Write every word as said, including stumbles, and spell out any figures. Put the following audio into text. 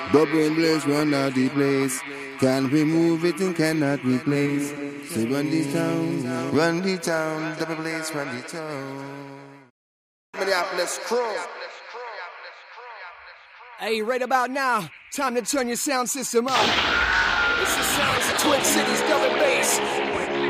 Double blaze, run out the place. Can't remove it and cannot replace. So run the town, run the town, double blaze, run the town. Minneapolis crew. Hey, right about now, time to turn your sound system up. It's the sounds of Twin Cities double bass.